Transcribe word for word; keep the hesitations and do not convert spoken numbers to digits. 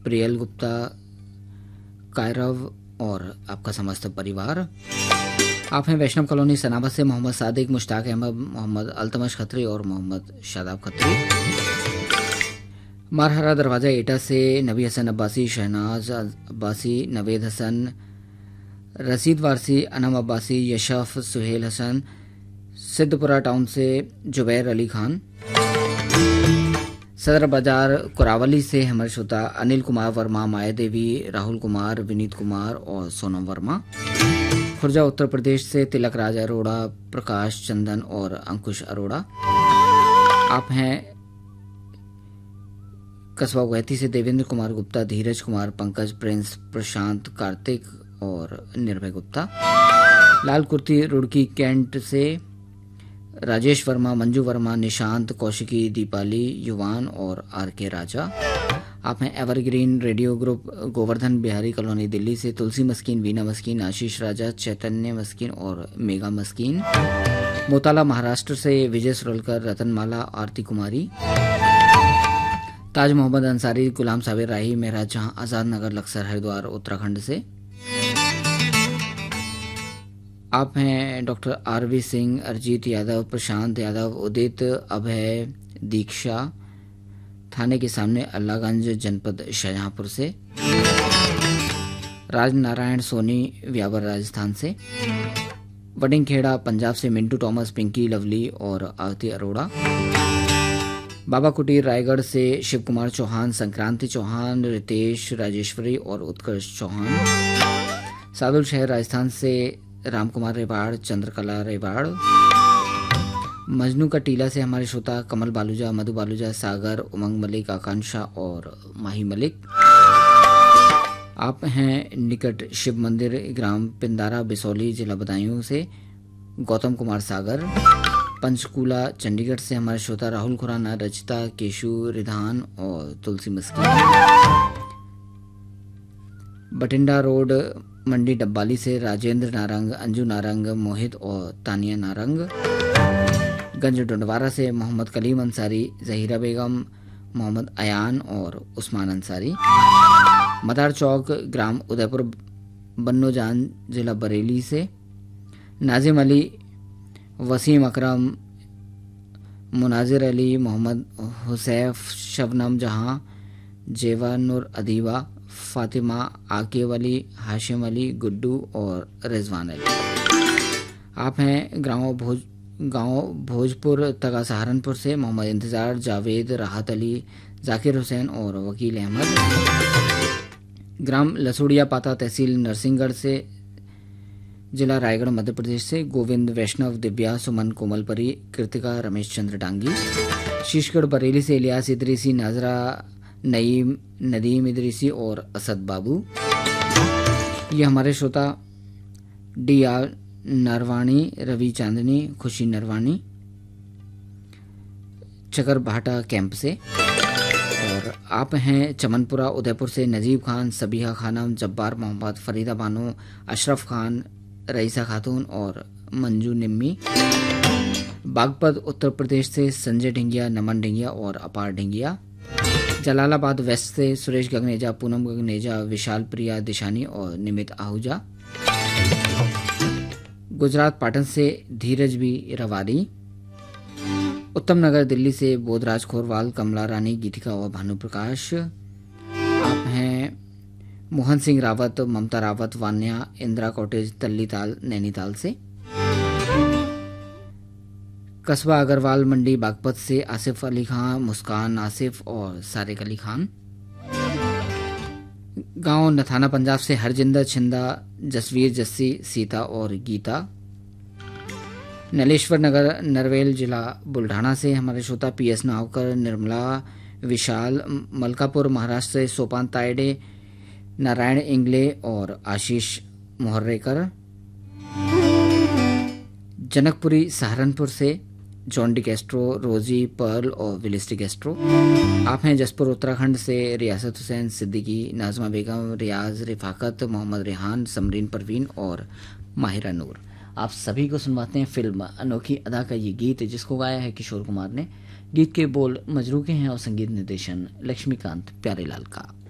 प्रियल गुप्ता, कायरव और आपका समस्त परिवार। आप हैं वैष्णव कॉलोनी सनाबत से मोहम्मद सादिक, मुश्ताक अहमद, मोहम्मद अल्तमश खत्री और मोहम्मद शादाब खत्री। मारहरा दरवाजा एटा से नबी हसन अब्बासी, शहनाज अब्बासी, नवेद हसन, रसीद वारसी, अनम अब्बासी, यशफ, सुहेल हसन। सिद्धपुरा टाउन से जुबैर अली खान। सदर बाजार कुरावली से हमारे श्रोता अनिल कुमार वर्मा, माया देवी, राहुल कुमार, विनीत कुमार और सोनम वर्मा। खुर्जा उत्तर प्रदेश से तिलक राज अरोड़ा, प्रकाश चंदन और अंकुश अरोड़ा। आप हैं कस्बा गुवाहाटी से देवेंद्र कुमार गुप्ता, धीरज कुमार, पंकज, प्रिंस, प्रशांत, कार्तिक और निर्भय गुप्ता। लाल कुर्ती रुड़की कैंट से राजेश वर्मा, मंजू वर्मा, निशांत, कौशिकी, दीपाली, युवान और आर के राजा। आप हैं evergreen radio group Govardhan Bihari colony Delhi से तुलसी मस्कीन, वीना मस्कीन, आशीष राजा, चैतन्य मस्कीन और मेगा मस्कीन। मोताला महाराष्ट्र से विजय सुरलकर, रतनमाला, आरती कुमारी। ताज मोहम्मद अंसारी, गुलाम साबिर राही, महराज जहां, आजाद नगर लक्सर हरिद्वार उत्तराखंड से। आप हैं डॉक्टर आरवी सिंह, अरजीत यादव, प्रशांत यादव, उदित, अभय, दीक्षा, थाने के सामने अल्लाहगंज, जनपद शाहजहांपुर से। राज नारायण सोनी, व्यावर राजस्थान से। वडिंगखेड़ा पंजाब से मिंटू टॉमस, पिंकी, लवली और आरती अरोड़ा। बाबा कुटीर रायगढ़ से शिव कुमार चौहान, संक्रांति चौहान, रितेश, राजेश्वरी और उत्कर्ष चौहान। सादुल शहर राजस्थान से राम कुमार रेवाड़, चंद्रकला रेवाड़। मजनू का टीला से हमारे श्रोता कमल बालूजा, मधु बालूजा, सागर, उमंग मलिक, आकांक्षा और माही मलिक। आप हैं निकट शिव मंदिर, ग्राम पिंदारा, बिसौली, जिला बदायूं से गौतम कुमार सागर। पंचकूला चंडीगढ़ से हमारे श्रोता राहुल खुराना, रचिता, केशु, रिधान और तुलसी मस्कीन। बठिंडा रोड मंडी डब्बाली से राजेंद्र नारंग, अंजू नारंग, मोहित और तानिया नारंग। गंज डोंडवारा से मोहम्मद कलीम अंसारी, जहीरा बेगम, मोहम्मद अयान और उस्मान अंसारी। मदार चौक ग्राम उदयपुर बन्नो जान, जिला बरेली से नाजिम अली, वसीम अकरम, मुनाजिर अली, मोहम्मद हुसैफ, शबनम जहां, जेवानुर अदीबा, फातिमा, आकिब अली, हाशिम अली, गुड्डू और रिजवान अली। आप हैं गाँव भोज गांव भोजपुर तगा सहारनपुर से मोहम्मद इंतजार, जावेद, राहत अली, जाकिर हुसैन और वकील अहमद। ग्राम लसुड़िया पाता, तहसील नरसिंहगढ़ से जिला रायगढ़ मध्य प्रदेश से गोविंद, वैष्णव, दिव्या, सुमन, कोमलपरी, कृतिका, रमेश चंद्र डांगी। शीशगढ़ बरेली से इलियास इदरीसी, नाजरा, नईम, नदीम इदरीसी और असद बाबू। ये हमारे श्रोता डी आर नरवाणी, रवि चांदनी, खुशी नरवाणी, चकर भाटा कैंप से। और आप हैं चमनपुरा उदयपुर से नजीब खान, सबीहा खानम, जब्बार मोहम्मद, फरीदा बानो, अशरफ खान, रईसा खातून और मंजू निम्मी। बागपत उत्तर प्रदेश से संजय ढिंगिया, नमन ढिंगिया और अपार ढिंगिया। जलालाबाद वेस्ट से सुरेश गगनेजा, पूनम गगनेजा, विशाल प्रिया, दिशानी और निमित आहूजा। गुजरात पाटन से धीरज बी रवारी। उत्तम नगर दिल्ली से बोधराज खोरवाल, कमला रानी, गीतिका और भानु प्रकाश। आप हैं मोहन सिंह रावत, ममता रावत, वान्या, इंदिरा कॉटेज, तल्लीताल, नैनीताल से। कस्बा अग्रवाल मंडी बागपत से आसिफ अली खान, मुस्कान, आसिफ और सारिक अली खान। गांव नथाना पंजाब से हरजिंदर, छिंदा, जसवीर, जस्सी, सीता और गीता। नलेश्वर नगर नरवेल, जिला बुल्ढाना से हमारे श्रोता पी एस नावकर, निर्मला, विशाल। मलकापुर महाराष्ट्र से सोपान तायडे, नारायण इंगले और आशीष मोहर्रेकर। जनकपुरी सहारनपुर से जॉन डी कैस्ट्रो, रोजी, पर्ल और विलिस डी कैस्ट्रो। आप हैं जसपुर उत्तराखंड से रियासत हुसैन सिद्दीकी, नाजमा बेगम, रियाज, रिफाकत, मोहम्मद रेहान, समरीन परवीन और माहिरा नूर। आप सभी को सुनवाते हैं फिल्म अनोखी अदा का ये गीत, जिसको गाया है किशोर कुमार ने। गीत के बोल मजरू के हैं और संगीत निर्देशन लक्ष्मीकांत प्यारेलाल का।